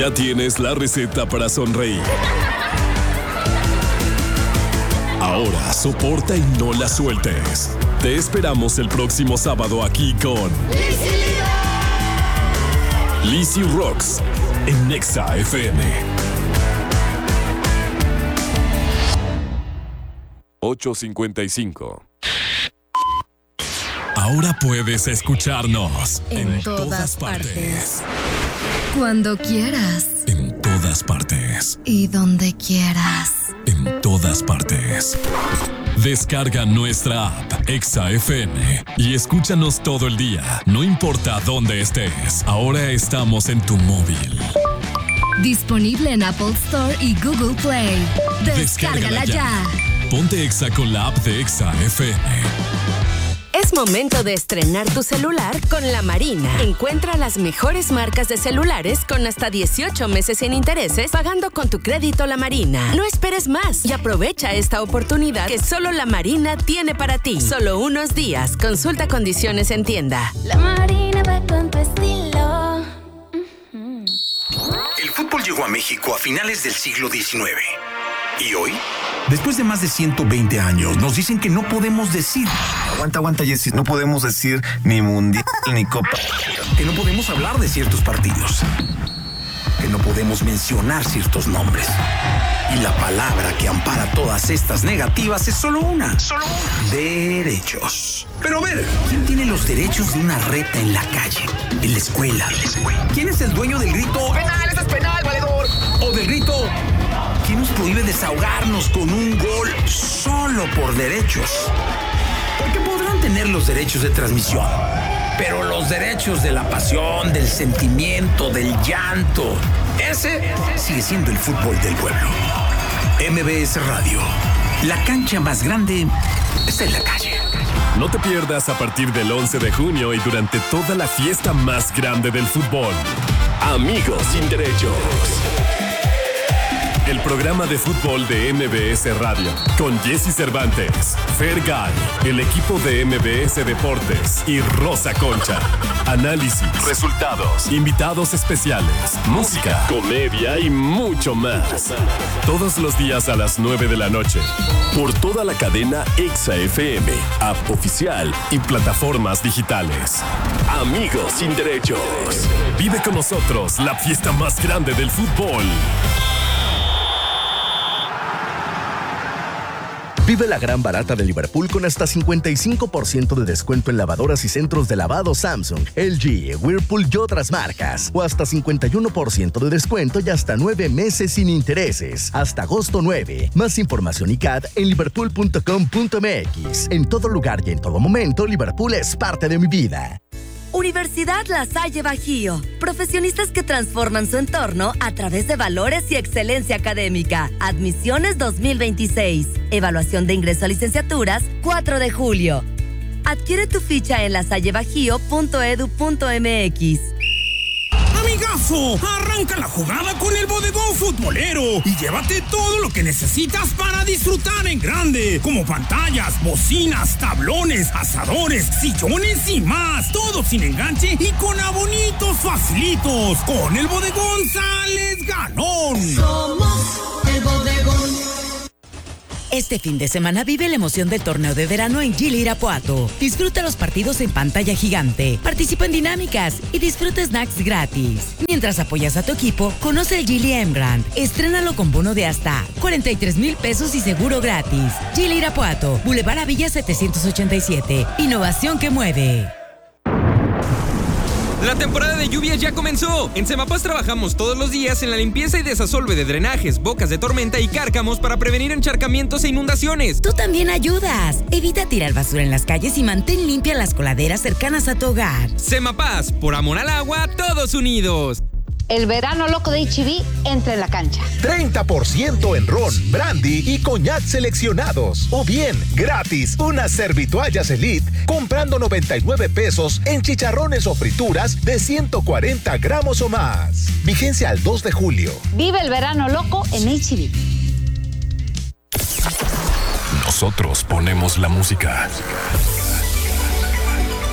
Ya tienes la receta para sonreír. Ahora soporta y no la sueltes. Te esperamos el próximo sábado aquí con Lizzy Rocks en Nexa FM. 8:55. Ahora puedes escucharnos en todas partes. Cuando quieras. En todas partes. Y donde quieras. En todas partes. Descarga nuestra app Exa FM y escúchanos todo el día, no importa dónde estés. Ahora estamos en tu móvil. Disponible en Apple Store y Google Play. Descárgala ya. Ponte Exa con la app de Exa FM. Es momento de estrenar tu celular con La Marina. Encuentra las mejores marcas de celulares con hasta 18 meses sin intereses pagando con tu crédito La Marina. No esperes más y aprovecha esta oportunidad que solo La Marina tiene para ti. Solo unos días. Consulta condiciones en tienda. La Marina va con tu estilo. El fútbol llegó a México a finales del siglo XIX. ¿Y hoy? Después de más de 120 años, nos dicen que no podemos decir. Aguanta, Jessy. No podemos decir ni mundial ni copa. Que no podemos hablar de ciertos partidos. Que no podemos mencionar ciertos nombres. Y la palabra que ampara todas estas negativas es solo una. Derechos. Pero a ver, ¿quién tiene los derechos de una reta en la calle? En la escuela. ¿Quién es el dueño del grito? ¡Penal! ¡Eso es penal, valedor! O del grito... ¿Quién nos prohíbe desahogarnos con un gol solo por derechos? Porque podrán tener los derechos de transmisión, pero los derechos de la pasión, del sentimiento, del llanto, ese sigue siendo el fútbol del pueblo. MBS Radio, la cancha más grande está en la calle. No te pierdas a partir del 11 de junio y durante toda la fiesta más grande del fútbol. Amigos sin derechos. El programa de fútbol de MBS Radio, con Jessy Cervantes, Fergay, el equipo de MBS Deportes y Rosa Concha. Análisis, resultados, invitados especiales, música, comedia y mucho más. Todos los días a las 9 de la noche. Por toda la cadena Exa FM, app oficial y plataformas digitales. Amigos sin derechos. Vive con nosotros la fiesta más grande del fútbol. Vive la gran barata de Liverpool con hasta 55% de descuento en lavadoras y centros de lavado Samsung, LG, Whirlpool y otras marcas. O hasta 51% de descuento y hasta 9 meses sin intereses. Hasta agosto 9. Más información y CAD en liverpool.com.mx. En todo lugar y en todo momento, Liverpool es parte de mi vida. Universidad La Salle Bajío. Profesionistas que transforman su entorno a través de valores y excelencia académica. Admisiones 2026. Evaluación de ingreso a licenciaturas 4 de julio. Adquiere tu ficha en lasallebajío.edu.mx. ¡Amigazo! Arranca la jugada con el bodegón futbolero y llévate todo lo que necesitas para disfrutar en grande, como pantallas, bocinas, tablones, asadores, sillones y más. Todo sin enganche y con abonitos facilitos. Con el bodegón sales ganón. Somos el bodegón. Este fin de semana vive la emoción del torneo de verano en Gili Irapuato. Disfruta los partidos en pantalla gigante, participa en dinámicas y disfruta snacks gratis. Mientras apoyas a tu equipo, conoce el Gili M-Brand. Estrénalo con bono de hasta 43,000 pesos y seguro gratis. Gili Irapuato, Boulevard Avilla 787. Innovación que mueve. La temporada de lluvias ya comenzó. En Semapas trabajamos todos los días en la limpieza y desasolve de drenajes, bocas de tormenta y cárcamos para prevenir encharcamientos e inundaciones. Tú también ayudas. Evita tirar basura en las calles y mantén limpias las coladeras cercanas a tu hogar. Semapas, por amor al agua, todos unidos. El verano loco de H-E-B entra en la cancha. 30% en ron, brandy y coñac seleccionados. O bien, gratis, unas servitoallas Elite comprando 99 pesos en chicharrones o frituras de 140 gramos o más. Vigencia al 2 de julio. Vive el verano loco en H-E-B. Nosotros ponemos la música.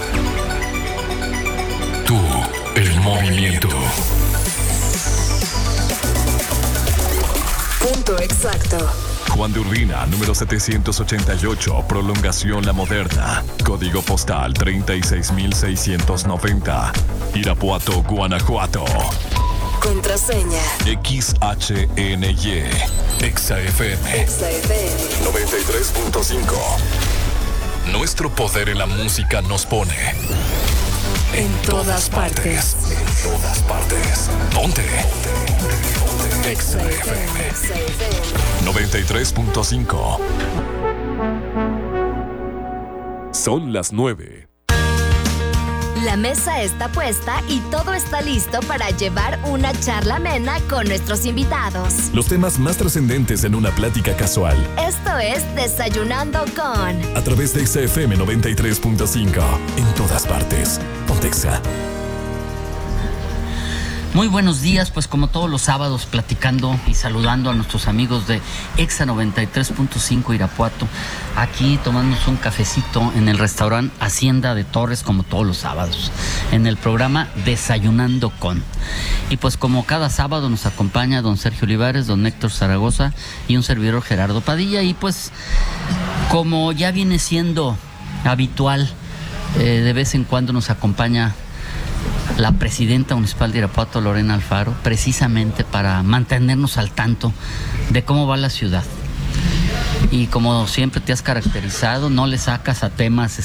Tú, el movimiento. Punto exacto. Juan de Urbina, número 788, prolongación La Moderna. Código postal 36690. Irapuato, Guanajuato. Contraseña. XHNY. XFM. 93.5. Nuestro poder en la música nos pone en todas partes. En todas partes. Ponte. XFM 93.5. Son las 9. La mesa está puesta y todo está listo para llevar una charla amena con nuestros invitados. Los temas más trascendentes en una plática casual. Esto es Desayunando con... A través de XFM 93.5. En todas partes. Pontexa. Muy buenos días, pues como todos los sábados platicando y saludando a nuestros amigos de Exa 93.5 Irapuato, aquí tomándonos un cafecito en el restaurante Hacienda de Torres como todos los sábados, en el programa Desayunando con. Y pues como cada sábado nos acompaña don Sergio Olivares, don Héctor Zaragoza y un servidor Gerardo Padilla, y pues como ya viene siendo habitual, de vez en cuando nos acompaña la presidenta municipal de Irapuato, Lorena Alfaro, precisamente para mantenernos al tanto de cómo va la ciudad. Y como siempre te has caracterizado, no le sacas a temas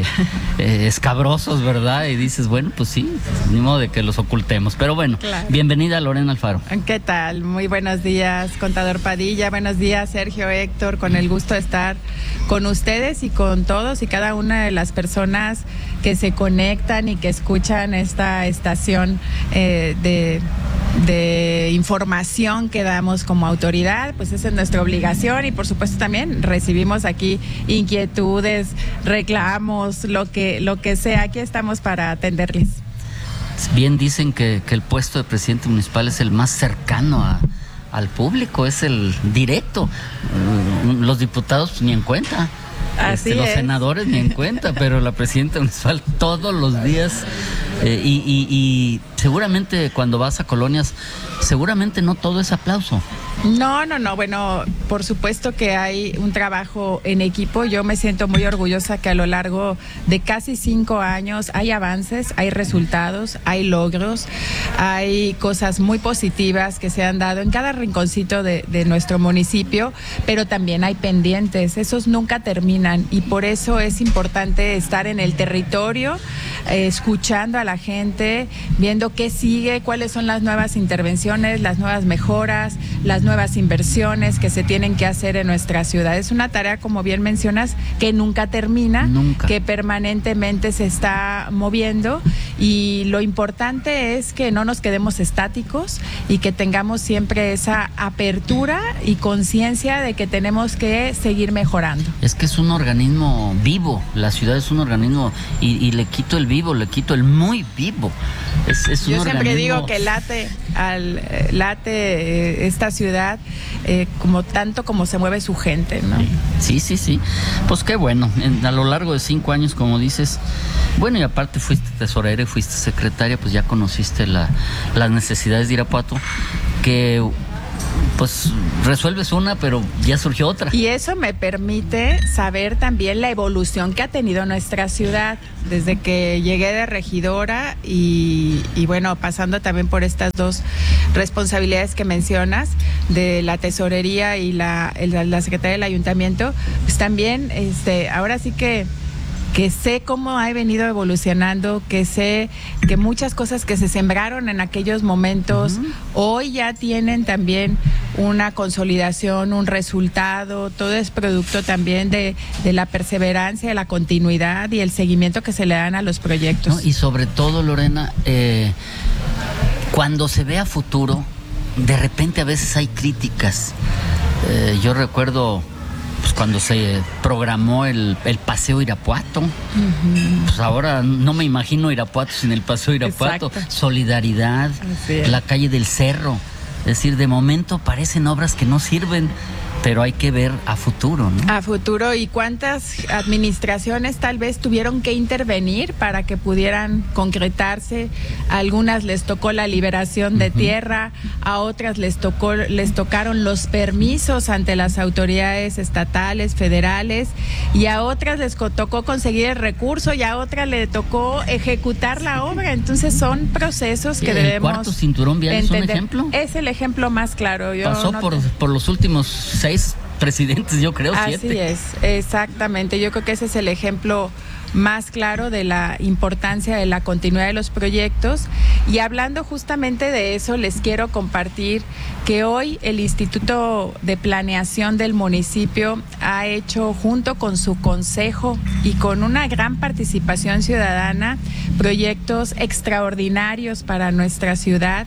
escabrosos, ¿verdad? Y dices, bueno, pues sí, ni modo de que los ocultemos. Pero bueno, claro. Bienvenida Lorena Alfaro. ¿Qué tal? Muy buenos días, contador Padilla. Buenos días, Sergio, Héctor. Con el gusto de estar con ustedes y con todos y cada una de las personas que se conectan y que escuchan esta estación de información que damos como autoridad. Pues esa es nuestra obligación y por supuesto también recibimos aquí inquietudes, reclamos, lo que sea. Aquí estamos para atenderles. Bien dicen que el puesto de presidente municipal es el más cercano al público, es el directo. Los diputados pues, ni en cuenta. Los senadores ni en cuenta, pero la presidenta municipal todos los días y seguramente cuando vas a colonias, seguramente no todo es aplauso. No, bueno, por supuesto que hay un trabajo en equipo. Yo me siento muy orgullosa que a lo largo de casi 5 años hay avances, hay resultados, hay logros, hay cosas muy positivas que se han dado en cada rinconcito de nuestro municipio, pero también hay pendientes, esos nunca terminan y por eso es importante estar en el territorio, escuchando a la gente, viendo qué sigue, cuáles son las nuevas intervenciones, las nuevas mejoras, las nuevas inversiones que se tienen que hacer en nuestra ciudad. Es una tarea, como bien mencionas, que nunca termina, que permanentemente se está moviendo y lo importante es que no nos quedemos estáticos y que tengamos siempre esa apertura y conciencia de que tenemos que seguir mejorando. Es que es un organismo vivo, la ciudad es un organismo y le quito el vivo, le quito el muy vivo. Es un Yo siempre organismo... digo que late esta ciudad como tanto como se mueve su gente, ¿no? Sí. Pues qué bueno, a lo largo de 5 años, como dices, bueno, y aparte fuiste tesorera y fuiste secretaria, pues ya conociste las necesidades de Irapuato, que pues resuelves una, pero ya surgió otra. Y eso me permite saber también la evolución que ha tenido nuestra ciudad desde que llegué de regidora y bueno, pasando también por estas 2 responsabilidades que mencionas, de la tesorería y la secretaria del ayuntamiento, pues también ahora sí que sé cómo ha venido evolucionando, que sé que muchas cosas que se sembraron en aquellos momentos hoy ya tienen también una consolidación, un resultado. Todo es producto también de la perseverancia, la continuidad y el seguimiento que se le dan a los proyectos. ¿No? Y sobre todo, Lorena, cuando se ve a futuro, de repente a veces hay críticas. Yo recuerdo pues cuando se programó el Paseo Irapuato, pues ahora no me imagino Irapuato sin el Paseo Irapuato. Exacto. Solidaridad, la calle del Cerro. Es decir, de momento parecen obras que no sirven pero hay que ver a futuro, ¿no? A futuro, y cuántas administraciones tal vez tuvieron que intervenir para que pudieran concretarse. A algunas les tocó la liberación de tierra, a otras les tocaron los permisos ante las autoridades estatales, federales, y a otras les tocó conseguir el recurso, y a otras le tocó ejecutar la obra. Entonces son procesos que debemos ¿El cuarto cinturón vial entender. Es un ejemplo? Es el ejemplo más claro. Pasó por los últimos 6 presidentes, yo creo, 7. Así es, exactamente. Yo creo que ese es el ejemplo más claro de la importancia de la continuidad de los proyectos. Y hablando justamente de eso, les quiero compartir que hoy el Instituto de Planeación del municipio ha hecho, junto con su consejo y con una gran participación ciudadana, proyectos extraordinarios para nuestra ciudad.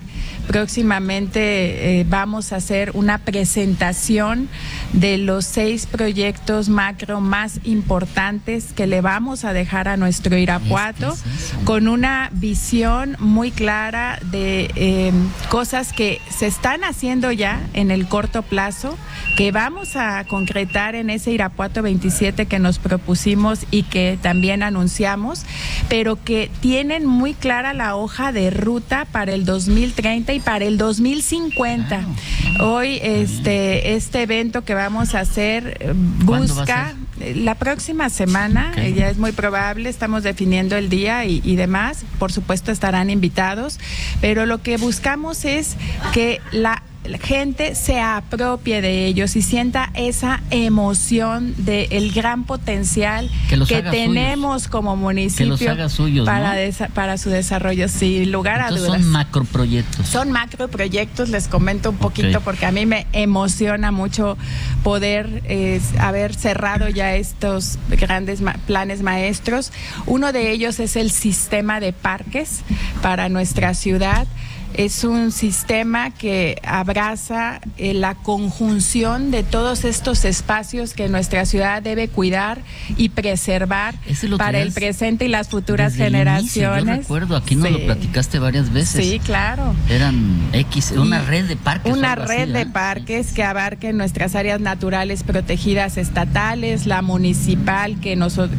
Próximamente vamos a hacer una presentación de los 6 proyectos macro más importantes que le vamos a dejar a nuestro Irapuato, con una visión muy clara de cosas que se están haciendo ya en el corto plazo, que vamos a concretar en ese Irapuato 27 que nos propusimos y que también anunciamos, pero que tienen muy clara la hoja de ruta para el 2030 y para el 2050. Hoy este evento que vamos a hacer busca la próxima semana, ya es muy probable, estamos definiendo el día y demás, por supuesto estarán invitados, pero lo que buscamos es que la gente se apropie de ellos y sienta esa emoción del gran potencial que tenemos suyos, como municipio, que los haga suyos, para su desarrollo, sin lugar a dudas. Son macroproyectos. Son macroproyectos, les comento un poquito, porque a mí me emociona mucho poder haber cerrado ya estos grandes planes maestros. Uno de ellos es el sistema de parques para nuestra ciudad. Es un sistema que abraza la conjunción de todos estos espacios que nuestra ciudad debe cuidar y preservar para el presente y las futuras generaciones. Inicio, yo recuerdo, aquí nos lo platicaste varias veces. Sí, claro. Eran una red de parques. Una red de parques que abarquen nuestras áreas naturales protegidas estatales, la municipal, que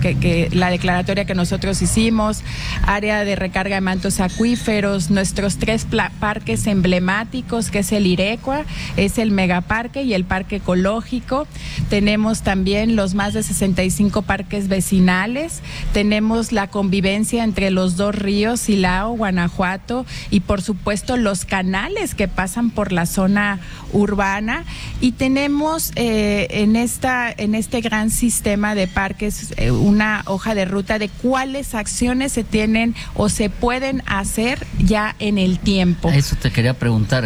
la declaratoria que nosotros hicimos, área de recarga de mantos acuíferos, nuestros 3 parques emblemáticos, que es el Irecua, es el Megaparque y el Parque Ecológico. Tenemos también los más de 65 parques vecinales. Tenemos la convivencia entre los 2 ríos, Silao, Guanajuato, y por supuesto los canales que pasan por la zona urbana. Y tenemos en este gran sistema de parques una hoja de ruta de cuáles acciones se tienen o se pueden hacer ya en el tiempo. Eso te quería preguntar,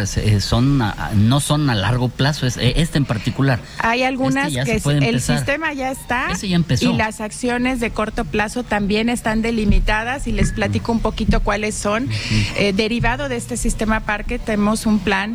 no son a largo plazo, este en particular. Hay algunas que el sistema ya está. Ese ya empezó. Y las acciones de corto plazo también están delimitadas, y les platico un poquito cuáles son. Derivado de este sistema parque, tenemos un plan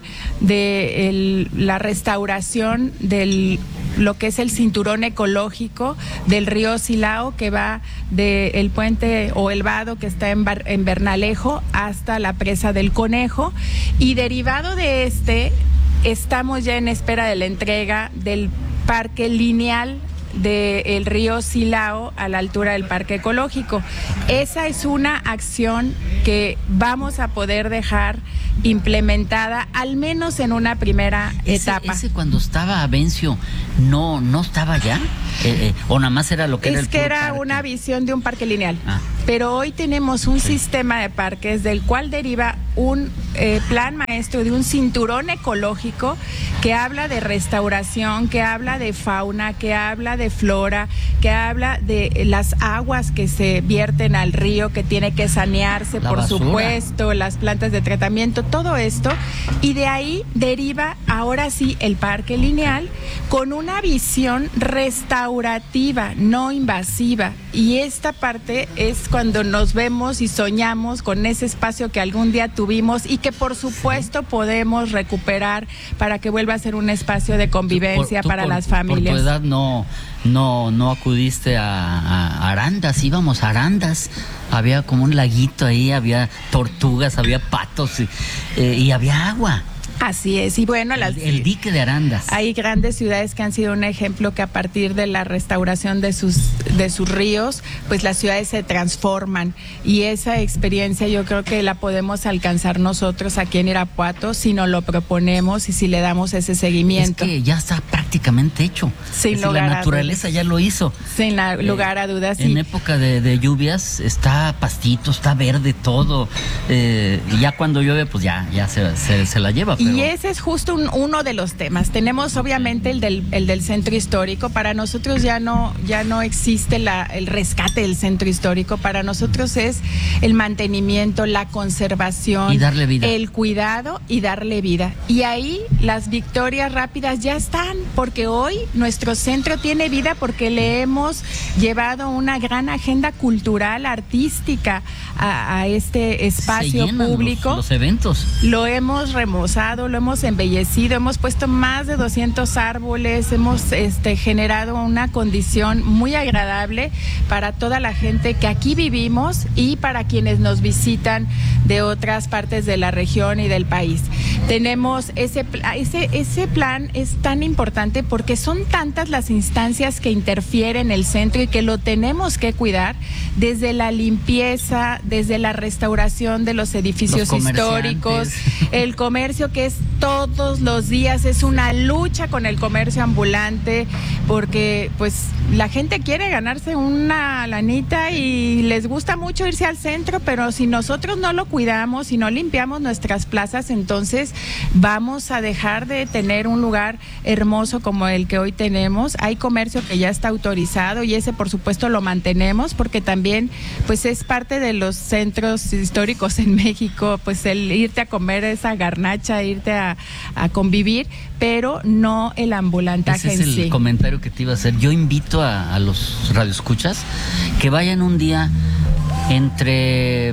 de la restauración del lo que es el cinturón ecológico del río Silao, que va del puente o el vado que está en Bernalejo hasta la presa del Conejo, y derivado de estamos ya en espera de la entrega del parque lineal del río Silao a la altura del Parque Ecológico. Esa es una acción que vamos a poder dejar implementada al menos en una primera etapa. ¿Ese cuando estaba Avencio no estaba ya? ¿O nada más era lo que era el que era parque? Una visión de un parque lineal. Pero hoy tenemos un sistema de parques del cual deriva un plan maestro de un cinturón ecológico que habla de restauración, que habla de fauna, que habla de flora, que habla de las aguas que se vierten al río, que tiene que sanearse, por supuesto, las plantas de tratamiento, todo esto. Y de ahí deriva ahora sí el parque lineal con una visión restaurativa, no invasiva. Y esta parte es cuando nos vemos y soñamos con ese espacio que algún día tuvimos y que por supuesto podemos recuperar para que vuelva a ser un espacio de convivencia para las familias. Por tu edad no acudiste a Arandas, íbamos a Arandas, había como un laguito ahí, había tortugas, había patos y había agua. Así es, y bueno, el dique de Arandas. Hay grandes ciudades que han sido un ejemplo que a partir de la restauración de sus ríos, pues las ciudades se transforman, y esa experiencia yo creo que la podemos alcanzar nosotros aquí en Irapuato si nos lo proponemos y si le damos ese seguimiento. Es que ya está prácticamente hecho. Sin lugar la naturaleza ya lo hizo. Sin lugar a dudas. En época de lluvias está pastito, está verde todo, y ya cuando llueve pues ya se la lleva. Y ese es justo uno de los temas. Tenemos obviamente el del centro histórico. Para nosotros ya no existe el rescate del centro histórico. Para nosotros es el mantenimiento, la conservación, y darle vida. El cuidado y darle vida. Y ahí las victorias rápidas ya están, porque hoy nuestro centro tiene vida porque le hemos llevado una gran agenda cultural, artística a este espacio público. Los eventos. Lo hemos remozado, lo hemos embellecido, hemos puesto más de 200 árboles, hemos generado una condición muy agradable para toda la gente que aquí vivimos y para quienes nos visitan de otras partes de la región y del país. Tenemos ese plan es tan importante porque son tantas las instancias que interfieren en el centro y que lo tenemos que cuidar, desde la limpieza, desde la restauración de los edificios históricos, el comercio, que es todos los días, es una lucha con el comercio ambulante, porque pues la gente quiere ganarse una lanita y les gusta mucho irse al centro, pero si nosotros no lo cuidamos, si no limpiamos nuestras plazas, entonces vamos a dejar de tener un lugar hermoso como el que hoy tenemos. Hay comercio que ya está autorizado y ese por supuesto lo mantenemos porque también pues es parte de los centros históricos en México, pues el irte a comer esa garnacha, irte a convivir, pero no el ambulantaje en sí. Ese es el comentario que te iba a hacer. Yo invito a los radioescuchas que vayan un día entre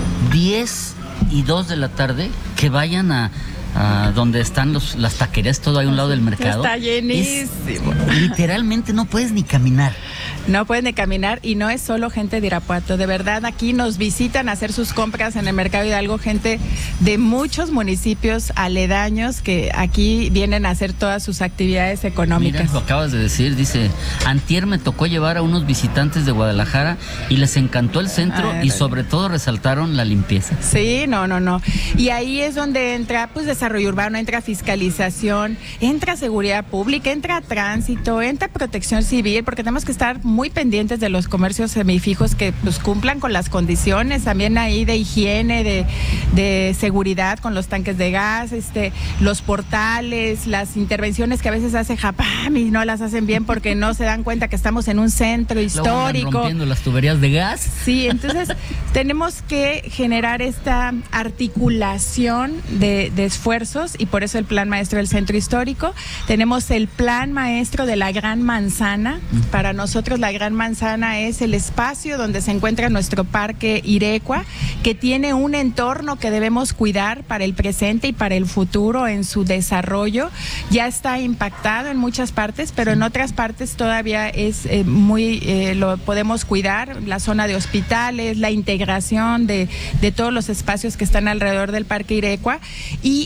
10 y 2 de la tarde, que vayan a donde están las taquerías, todo ahí a un lado del mercado. Está llenísimo. Literalmente no puedes ni caminar. No pueden ni caminar, y no es solo gente de Irapuato, de verdad aquí nos visitan a hacer sus compras en el Mercado Hidalgo, gente de muchos municipios aledaños que aquí vienen a hacer todas sus actividades económicas. Mira, lo acabas de decir, dice, antier me tocó llevar a unos visitantes de Guadalajara y les encantó el centro y sobre todo resaltaron la limpieza. Sí, no. Y ahí es donde entra pues desarrollo urbano, entra fiscalización, entra seguridad pública, entra tránsito, entra protección civil, porque tenemos que estar muy pendientes de los comercios semifijos que pues cumplan con las condiciones también ahí de higiene, de seguridad con los tanques de gas, los portales, las intervenciones que a veces hace Japam y no las hacen bien porque no se dan cuenta que estamos en un centro histórico. Rompiendo las tuberías de gas. Sí, entonces tenemos que generar esta articulación de esfuerzos, y por eso el plan maestro del centro histórico. Tenemos el plan maestro de la Gran Manzana. Para nosotros la Gran Manzana es el espacio donde se encuentra nuestro parque Irecua, que tiene un entorno que debemos cuidar para el presente y para el futuro en su desarrollo. Ya está impactado en muchas partes, pero en otras partes todavía es lo podemos cuidar. La zona de hospitales, la integración de todos los espacios que están alrededor del parque Irecua, y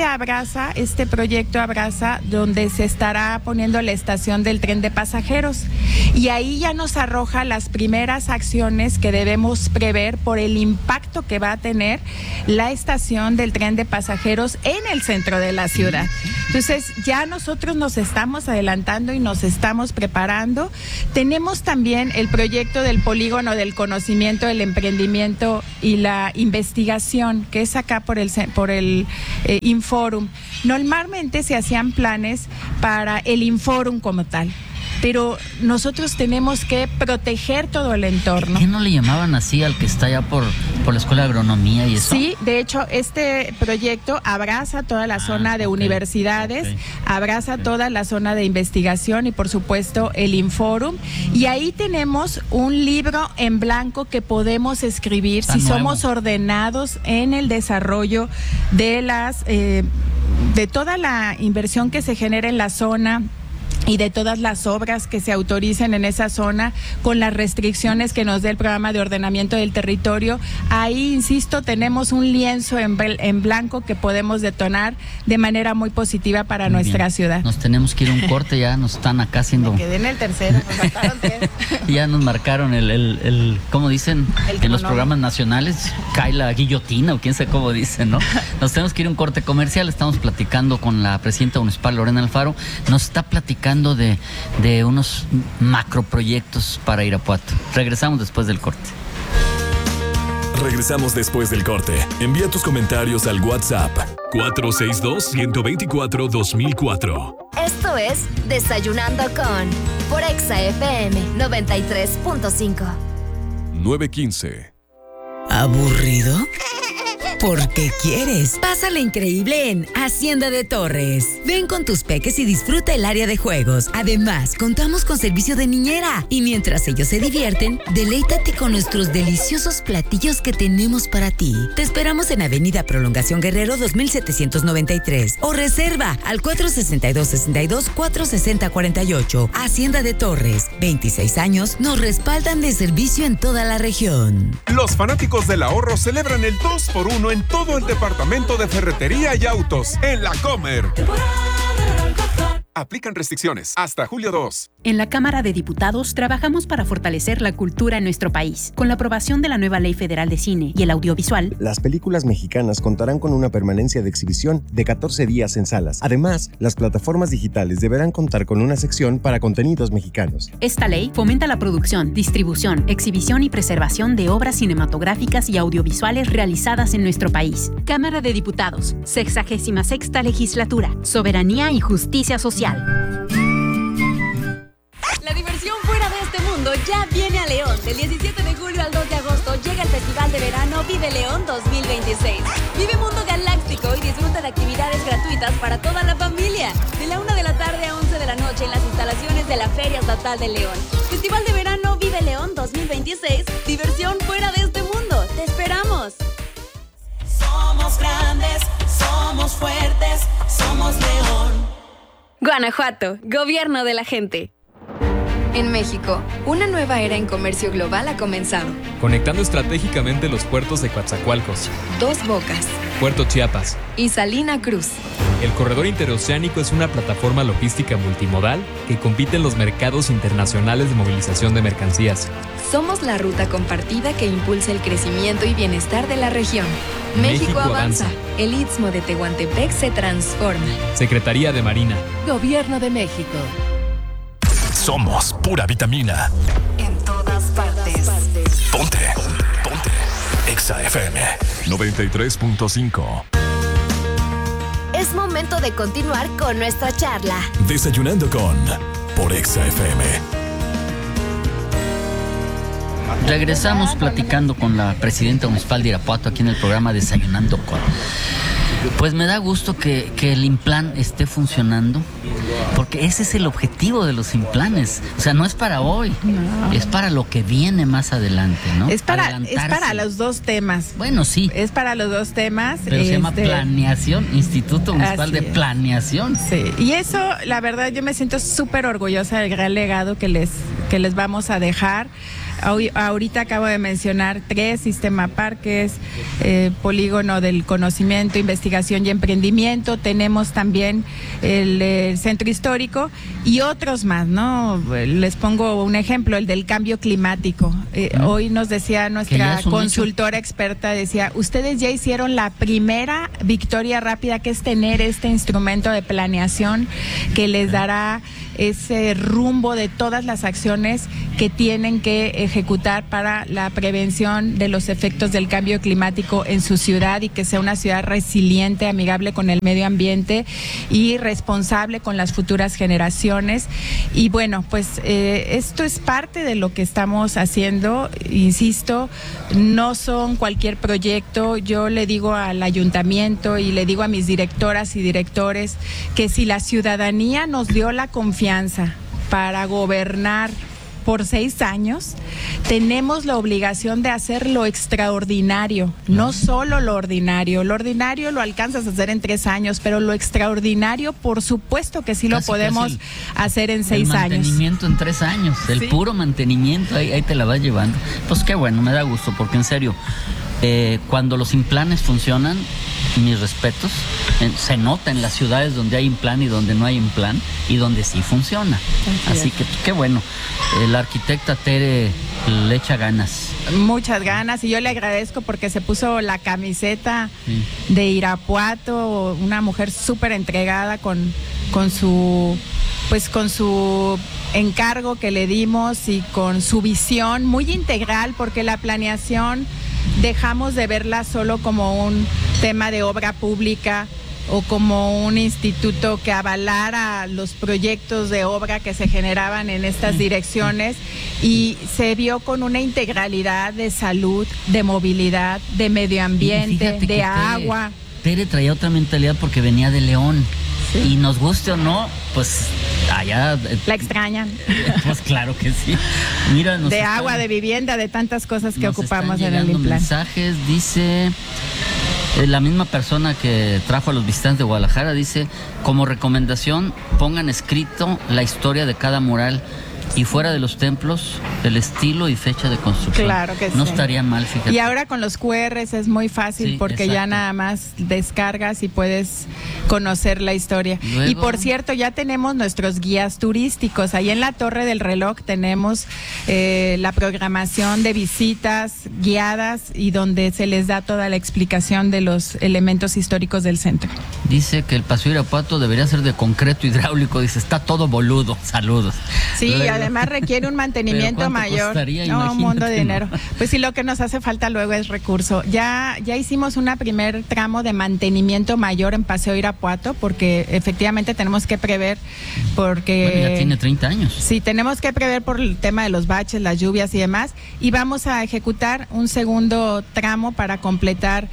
este proyecto abraza donde se estará poniendo la estación del tren de pasajeros, y ahí ya nos arroja las primeras acciones que debemos prever por el impacto que va a tener la estación del tren de pasajeros en el centro de la ciudad. Entonces ya nosotros nos estamos adelantando y nos estamos preparando. Tenemos también el proyecto del polígono del conocimiento, el emprendimiento y la investigación, que es acá por el Inforum. Normalmente se hacían planes para el Inforum como tal, pero nosotros tenemos que proteger todo el entorno. ¿Qué no le llamaban así al que está allá por la Escuela de Agronomía y eso? Sí, de hecho, este proyecto abraza toda la zona de universidades, abraza toda la zona de investigación y, por supuesto, el Inforum. Y ahí tenemos un libro en blanco que podemos escribir si somos ordenados en el desarrollo de de toda la inversión que se genera en la zona, y de todas las obras que se autoricen en esa zona, con las restricciones que nos dé el programa de ordenamiento del territorio. Ahí, insisto, tenemos un lienzo en blanco que podemos detonar de manera muy positiva para nuestra ciudad. Nos tenemos que ir a un corte, ya nos están acá haciendo... Me quedé en el tercero, nos faltaron 10. Ya nos marcaron el ¿cómo dicen? En los programas nacionales, cae la guillotina, o quién sabe cómo dicen, ¿no? Nos tenemos que ir a un corte comercial. Estamos platicando con la presidenta municipal, Lorena Alfaro. Nos está platicando de unos macroproyectos para Irapuato. Regresamos después del corte. Regresamos después del corte. Envía tus comentarios al WhatsApp 462-124-2004. Esto es Desayunando con por Exa FM 93.5. 9:15. ¿Aburrido? ¿Por qué quieres? Pásala increíble en Hacienda de Torres. Ven con tus peques y disfruta el área de juegos. Además, contamos con servicio de niñera. Y mientras ellos se divierten, deleítate con nuestros deliciosos platillos que tenemos para ti. Te esperamos en Avenida Prolongación Guerrero 2793 o reserva al 462-460-48. Hacienda de Torres. 26 años nos respaldan de servicio en toda la región. Los fanáticos del ahorro celebran el 2x1 en todo el departamento de ferretería y autos en La Comer. Aplican restricciones hasta julio 2. En la Cámara de Diputados trabajamos para fortalecer la cultura en nuestro país. Con la aprobación de la nueva Ley Federal de Cine y el Audiovisual, las películas mexicanas contarán con una permanencia de exhibición de 14 días en salas. Además, las plataformas digitales deberán contar con una sección para contenidos mexicanos. Esta ley fomenta la producción, distribución, exhibición y preservación de obras cinematográficas y audiovisuales realizadas en nuestro país. Cámara de Diputados, 66ª Legislatura, Soberanía y Justicia Social. La diversión fuera de este mundo ya viene a León. Del 17 de julio al 2 de agosto llega el Festival de Verano Vive León 2026. Vive Mundo Galáctico y disfruta de actividades gratuitas para toda la familia. De la 1 de la tarde a 11 de la noche en las instalaciones de la Feria Estatal de León. Festival de Verano Vive León 2026. Diversión fuera de este mundo. ¡Te esperamos! Somos grandes, somos fuertes, somos León. Guanajuato, gobierno de la gente. En México, una nueva era en comercio global ha comenzado. Conectando estratégicamente los puertos de Coatzacoalcos, Dos Bocas Puerto Chiapas y Salina Cruz. El corredor interoceánico es una plataforma logística multimodal que compite en los mercados internacionales de movilización de mercancías. Somos la ruta compartida que impulsa el crecimiento y bienestar de la región. México avanza. El Istmo de Tehuantepec se transforma. Secretaría de Marina. Gobierno de México. Somos pura vitamina. En todas partes. Ponte. Exa FM 93.5. Es momento de continuar con nuestra charla. Desayunando con por Exa FM. Regresamos platicando con la presidenta municipal de Irapuato aquí en el programa Desayunando con. Pues me da gusto que el Implan esté funcionando, porque ese es el objetivo de los Implanes. O sea, no es para hoy, es para lo que viene más adelante, ¿no? Es para los dos temas. Bueno, sí. Es para los dos temas. Pero se llama Planeación, Instituto Municipal de Planeación. Sí, y eso, la verdad, yo me siento súper orgullosa del gran legado que les vamos a dejar. Ahorita acabo de mencionar 3 sistema parques, polígono del conocimiento, investigación y emprendimiento. Tenemos también el centro histórico y otros más, ¿no? Les pongo un ejemplo, el del cambio climático. Hoy nos decía nuestra consultora experta, decía, ustedes ya hicieron la primera victoria rápida, que es tener este instrumento de planeación que les dará ese rumbo de todas las acciones que tienen que ejecutar para la prevención de los efectos del cambio climático en su ciudad, y que sea una ciudad resiliente, amigable con el medio ambiente y responsable con las futuras generaciones. Y bueno, pues esto es parte de lo que estamos haciendo. Insisto, no son cualquier proyecto. Yo le digo al ayuntamiento y le digo a mis directoras y directores que si la ciudadanía nos dio la confianza para gobernar por 6 años, tenemos la obligación de hacer lo extraordinario, no solo lo ordinario. Lo ordinario lo alcanzas a hacer en 3 años, pero lo extraordinario, por supuesto que sí lo podemos hacer en 6 años. El mantenimiento en 3 años, el puro mantenimiento, ahí te la vas llevando. Pues qué bueno, me da gusto, porque en serio, cuando los implanes funcionan, mis respetos, se nota en las ciudades donde hay implan y donde no hay implan y donde sí funciona. Así que qué bueno. La arquitecta Tere le echa ganas. Muchas ganas, y yo le agradezco porque se puso la camiseta de Irapuato, una mujer súper entregada con su encargo que le dimos y con su visión muy integral, porque la planeación dejamos de verla solo como un tema de obra pública o como un instituto que avalara los proyectos de obra que se generaban en estas direcciones, y se vio con una integralidad de salud, de movilidad, de medio ambiente, de agua. Tere traía otra mentalidad porque venía de León. Sí. Y nos guste o no, pues allá... La extrañan. Pues claro que sí. Mira, de agua, de vivienda, de tantas cosas que ocupamos en el implan. Mensajes, dice... La misma persona que trajo a los visitantes de Guadalajara dice, como recomendación, pongan escrito la historia de cada mural y fuera de los templos, el estilo y fecha de construcción. Claro que sí. No estaría mal, fíjate. Y ahora con los QRs es muy fácil, porque ya nada más descargas y puedes conocer la historia. Luego, y por cierto, ya tenemos nuestros guías turísticos. Ahí en la Torre del Reloj tenemos la programación de visitas guiadas y donde se les da toda la explicación de los elementos históricos del centro. Dice que el Paseo Irapuato debería ser de concreto hidráulico. Dice, está todo boludo. Saludos. Sí, luego, además requiere un mantenimiento mayor. No, un mundo de dinero. Pues sí, lo que nos hace falta luego es recurso. Ya hicimos una primer tramo de mantenimiento mayor en Paseo Irapuato, porque efectivamente tenemos que prever, porque... Bueno, ya tiene 30 años. Sí, tenemos que prever por el tema de los baches, las lluvias y demás, y vamos a ejecutar un segundo tramo para completar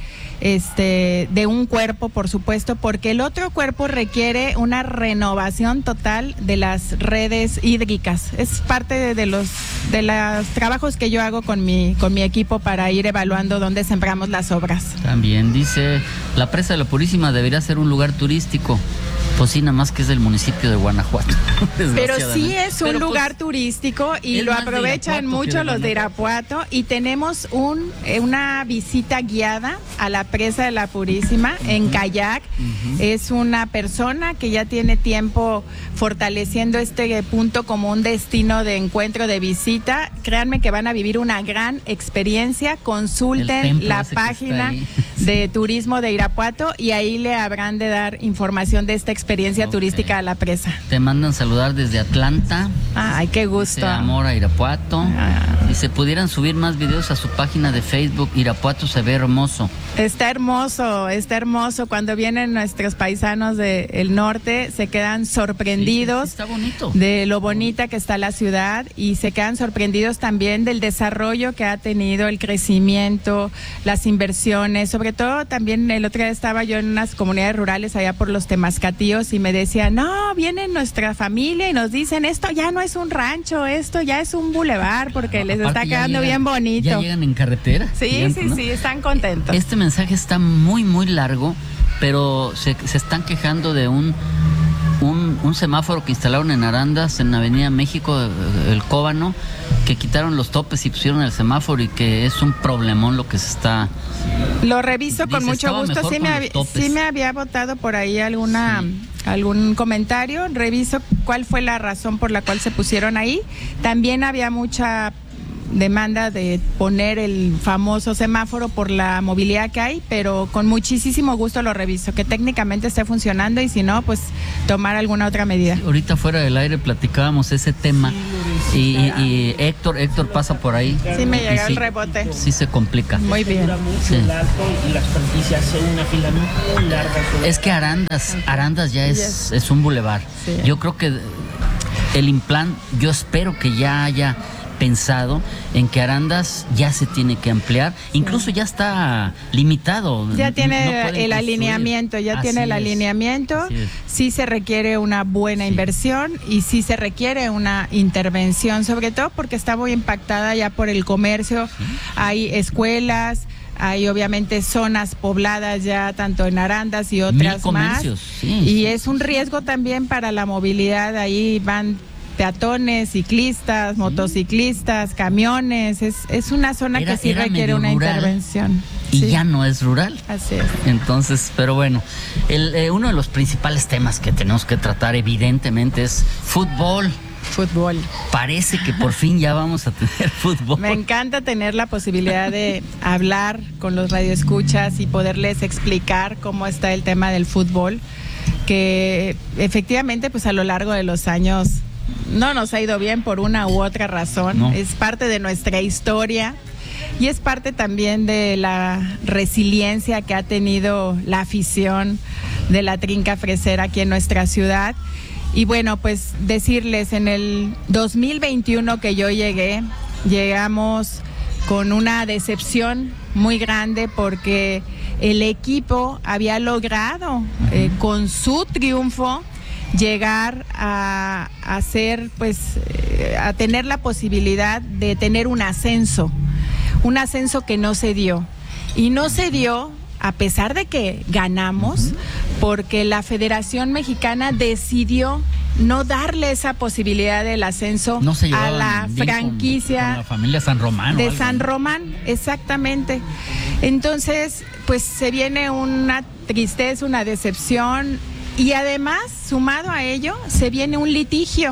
de un cuerpo, por supuesto, porque el otro cuerpo requiere una renovación total de las redes hídricas. Es parte de los trabajos que yo hago con mi equipo para ir evaluando dónde sembramos las obras. También dice, la presa de la Purísima debería ser un lugar turístico. Pues sí, nada más que es del municipio de Guanajuato. Pero sí es un lugar turístico y lo aprovechan mucho los de Irapuato, y tenemos una visita guiada a la presa de la Purísima en kayak. Es una persona que ya tiene tiempo fortaleciendo este punto como un destino de encuentro, de visita. Créanme que van a vivir una gran experiencia. Consulten la página de turismo de Irapuato y ahí le habrán de dar información de esta experiencia turística a la presa. Te mandan saludar desde Atlanta. Ay, qué gusto. Amor a Irapuato. Y se pudieran subir más videos a su página de Facebook. Irapuato se ve hermoso. Está hermoso. Cuando vienen nuestros paisanos del norte, se quedan sorprendidos. Está bonito. De lo bonita que está la ciudad, y se quedan sorprendidos también del desarrollo que ha tenido, el crecimiento, las inversiones. Sobre todo también el otro día estaba yo en unas comunidades rurales allá por los Temascatíos y me decían, no, viene nuestra familia y nos dicen, esto ya no es un rancho, esto ya es un bulevar, porque les está quedando bien bonito. Ya llegan en carretera. Sí, están contentos. Este mensaje está muy, muy largo, pero se están quejando de un semáforo que instalaron en Arandas, en Avenida México, el Cóbano, que quitaron los topes y pusieron el semáforo, y que es un problemón lo que se está... Lo reviso con mucho gusto. Sí me había votado por ahí algún comentario. Reviso cuál fue la razón por la cual se pusieron ahí. También había mucha demanda de poner el famoso semáforo por la movilidad que hay, pero con muchísimo gusto lo reviso, que técnicamente esté funcionando, y si no, pues tomar alguna otra medida. Ahorita fuera del aire platicábamos ese tema, y Héctor pasa por ahí. Sí, me llega el rebote. Sí se complica. Muy bien. Sí. Y las franquicias hacen una fila muy larga. Es que Arandas ya es un bulevar. Sí. Yo creo que el implant, yo espero que ya haya pensado en que Arandas ya se tiene que ampliar, incluso ya está limitado. Ya tiene el alineamiento, sí se requiere una buena inversión y sí se requiere una intervención, sobre todo porque está muy impactada ya por el comercio, hay escuelas, hay obviamente zonas pobladas ya tanto en Arandas y otras más, y es un riesgo también para la movilidad, ahí van peatones, ciclistas, motociclistas, camiones, es una zona que sí requiere una intervención. Y ya no es rural. Así es. Entonces, pero bueno, uno de los principales temas que tenemos que tratar evidentemente es fútbol. Parece que por fin ya vamos a tener fútbol. Me encanta tener la posibilidad de hablar con los radioescuchas y poderles explicar cómo está el tema del fútbol, que efectivamente pues a lo largo de los años no nos ha ido bien por una u otra razón. No. Es parte de nuestra historia y es parte también de la resiliencia que ha tenido la afición de la Trinca Fresera aquí en nuestra ciudad. Y bueno, pues decirles, en el 2021 que yo llegamos con una decepción muy grande porque el equipo había logrado con su triunfo llegar a hacer, pues, a tener la posibilidad de tener un ascenso que no se dio. Y no se dio a pesar de que ganamos, porque la Federación Mexicana decidió no darle esa posibilidad del ascenso a la franquicia con la familia San Román. De San Román, exactamente. Entonces, pues se viene una tristeza, una decepción, y además, sumado a ello, se viene un litigio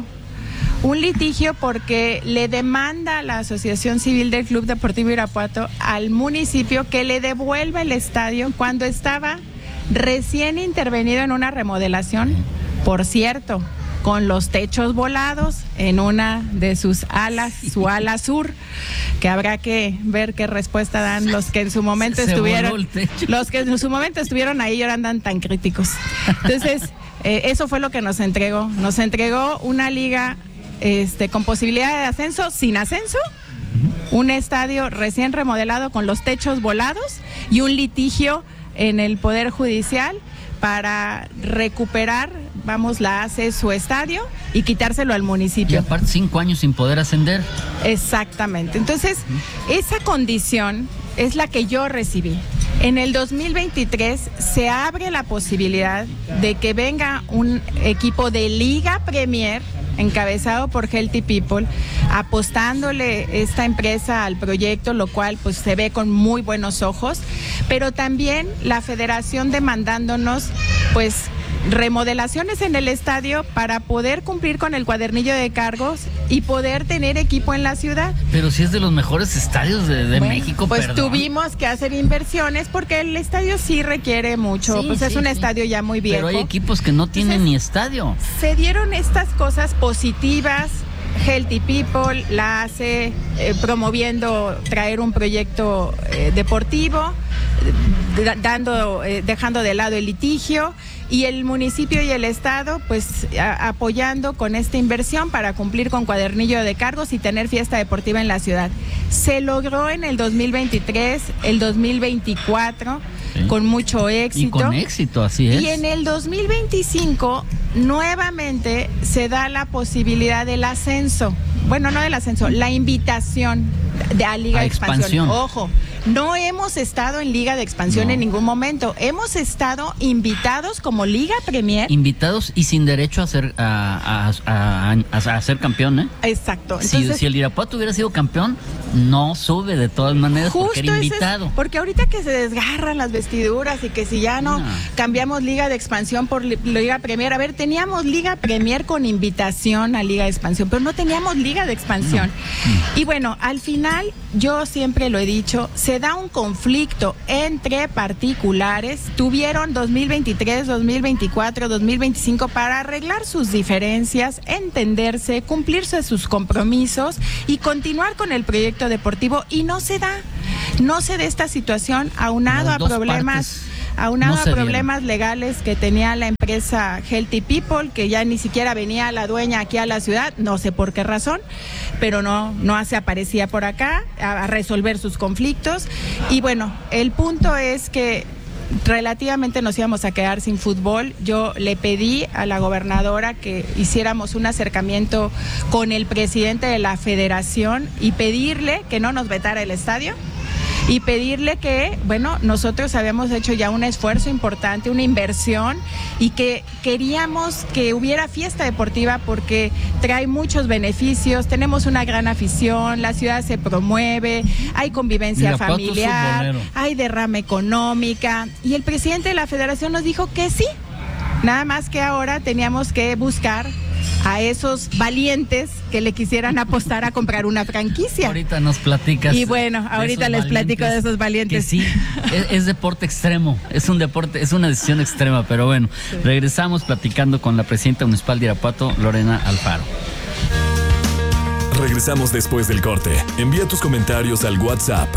porque le demanda la Asociación Civil del Club Deportivo Irapuato al municipio que le devuelva el estadio cuando estaba recién intervenido en una remodelación, por cierto, con los techos volados en una de sus alas, su ala sur, que habrá que ver qué respuesta dan los que en su momento estuvieron ahí y ahora andan tan críticos. Entonces, eso fue lo que nos entregó una liga con posibilidad de ascenso, sin ascenso, un estadio recién remodelado con los techos volados y un litigio en el Poder Judicial para recuperar, la ACE, su estadio y quitárselo al municipio. Y aparte 5 años sin poder ascender. Exactamente. Entonces, esa condición es la que yo recibí. En el 2023 se abre la posibilidad de que venga un equipo de Liga Premier encabezado por Healthy People, apostándole esta empresa al proyecto, lo cual pues se ve con muy buenos ojos, pero también la federación demandándonos pues remodelaciones en el estadio para poder cumplir con el cuadernillo de cargos y poder tener equipo en la ciudad. Pero si es de los mejores estadios de México, pues tuvimos que hacer inversiones porque el estadio sí requiere mucho, es un estadio ya muy viejo. Pero hay equipos que no tienen ni estadio. Se dieron estas cosas positivas, Healthy People la hace promoviendo traer un proyecto deportivo, dejando de lado el litigio, y el municipio y el estado pues apoyando con esta inversión para cumplir con cuadernillo de cargos y tener fiesta deportiva en la ciudad. Se logró en el 2023, el 2024 con mucho éxito. Y con éxito, así es. Y en el 2025 nuevamente se da la posibilidad del ascenso. Bueno, no del ascenso, la invitación a Liga de Expansión. Ojo, no hemos estado en Liga de Expansión en ningún momento. Hemos estado invitados como Liga Premier. Invitados y sin derecho a ser campeón, ¿eh? Exacto. Entonces, si el Irapuato hubiera sido campeón, no sube de todas maneras porque era invitado. Porque ahorita que se desgarran las vestiduras y que si ya no cambiamos Liga de Expansión por Liga Premier. A ver, teníamos Liga Premier con invitación a Liga de Expansión, pero no teníamos Liga de Expansión. Y bueno, al final, yo siempre lo he dicho, se da un conflicto entre particulares. Tuvieron 2023, 2024, 2025 para arreglar sus diferencias, entenderse, cumplirse sus compromisos y continuar con el proyecto deportivo, y no se da esta situación aunado a problemas aunado a problemas legales que tenía la empresa Healthy People, que ya ni siquiera venía la dueña aquí a la ciudad, no sé por qué razón, pero no se aparecía por acá a resolver sus conflictos. Y bueno, el punto es que relativamente nos íbamos a quedar sin fútbol. Yo le pedí a la gobernadora que hiciéramos un acercamiento con el presidente de la federación y pedirle que no nos vetara el estadio y pedirle que, bueno, nosotros habíamos hecho ya un esfuerzo importante, una inversión, y que queríamos que hubiera fiesta deportiva porque trae muchos beneficios, tenemos una gran afición, la ciudad se promueve, hay convivencia familiar, hay derrama económica, y el presidente de la federación nos dijo que sí, nada más que ahora teníamos que buscar a esos valientes que le quisieran apostar a comprar una franquicia. Ahorita nos platicas. Y bueno, ahorita les platico de esos valientes. Que sí, es deporte extremo, es un deporte, es una decisión extrema, pero bueno, sí. Regresamos platicando con la presidenta municipal de Irapuato, Lorena Alfaro. Regresamos después del corte. Envía tus comentarios al WhatsApp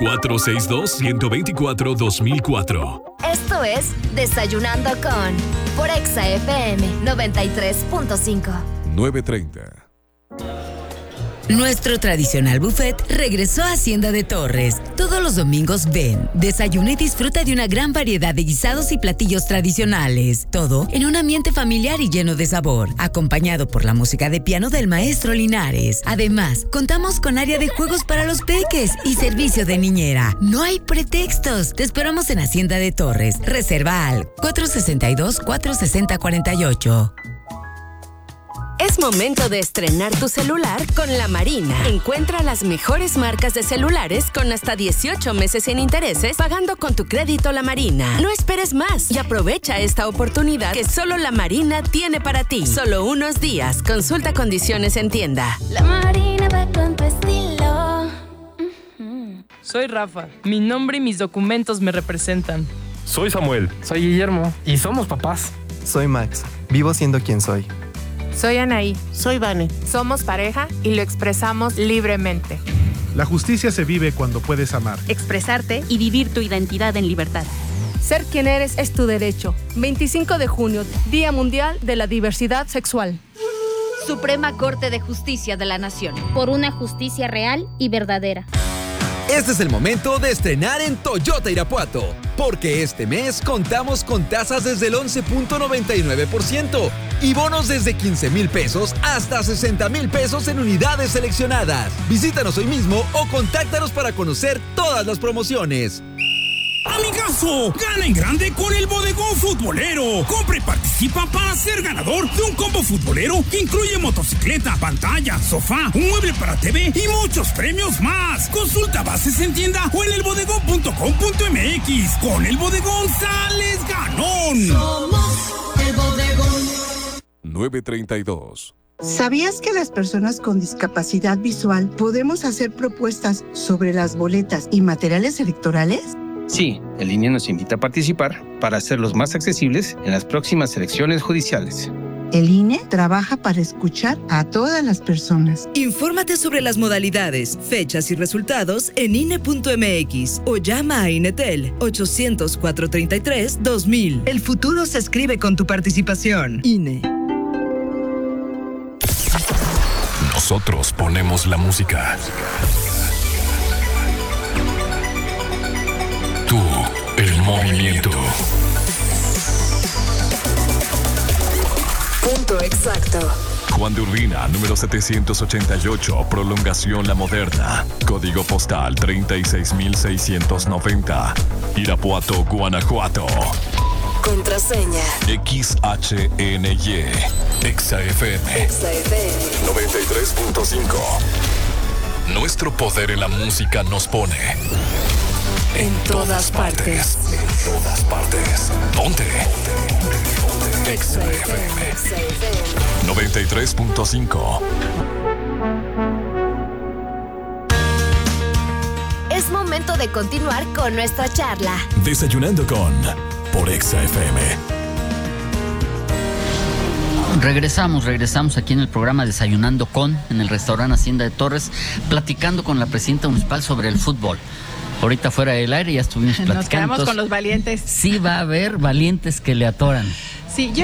462-124-2004. Esto es Desayunando con por Exa FM 93.5. 9:30. Nuestro tradicional buffet regresó a Hacienda de Torres. Todos los domingos ven, desayuna y disfruta de una gran variedad de guisados y platillos tradicionales. Todo en un ambiente familiar y lleno de sabor, acompañado por la música de piano del maestro Linares. Además, contamos con área de juegos para los peques y servicio de niñera. No hay pretextos. Te esperamos en Hacienda de Torres. Reserva al 462-460-48. Es momento de estrenar tu celular con La Marina. Encuentra las mejores marcas de celulares con hasta 18 meses sin intereses pagando con tu crédito La Marina. No esperes más y aprovecha esta oportunidad que solo La Marina tiene para ti. Solo unos días. Consulta condiciones en tienda. La Marina va con tu estilo. Soy Rafa. Mi nombre y mis documentos me representan. Soy Samuel. Soy Guillermo. Y somos papás. Soy Max. Vivo siendo quien soy. Soy Anaí. Soy Vane. Somos pareja y lo expresamos libremente. La justicia se vive cuando puedes amar, expresarte y vivir tu identidad en libertad. Ser quien eres es tu derecho. 25 de junio, Día Mundial de la Diversidad Sexual. Suprema Corte de Justicia de la Nación. Por una justicia real y verdadera. Este es el momento de estrenar en Toyota Irapuato, porque este mes contamos con tasas desde el 11.99% y bonos desde 15,000 pesos hasta 60,000 pesos en unidades seleccionadas. Visítanos hoy mismo o contáctanos para conocer todas las promociones. ¡Amigazo! ¡Gana en grande con el Bodegón Futbolero! Compra y participa para ser ganador de un combo futbolero que incluye motocicleta, pantalla, sofá, un mueble para TV y muchos premios más. Consulta bases en tienda o en elbodegón.com.mx. Con el Bodegón sales ganón. Somos el Bodegón. 9:32. ¿Sabías que las personas con discapacidad visual podemos hacer propuestas sobre las boletas y materiales electorales? Sí, el INE nos invita a participar para hacerlos más accesibles en las próximas elecciones judiciales. El INE trabaja para escuchar a todas las personas. Infórmate sobre las modalidades, fechas y resultados en INE.mx o llama a INETEL 800-433-2000. El futuro se escribe con tu participación. INE. Nosotros ponemos la música. Tú, el movimiento. Punto exacto. Juan de Urbina, número 788, prolongación La Moderna. Código postal 36,690. Irapuato, Guanajuato. Contraseña. XHNY. Exa FM. 93.5. Nuestro poder en la música nos pone en todas partes. En todas partes. Ponte. Exa FM 93.5. Es momento de continuar con nuestra charla. Desayunando con por Exa FM. Regresamos aquí en el programa Desayunando con, en el restaurante Hacienda de Torres, platicando con la presidenta municipal sobre el fútbol. ahorita fuera del aire ya estuvimos platicando. Nos quedamos con los valientes. Sí va a haber valientes que le atoran. Sí, yo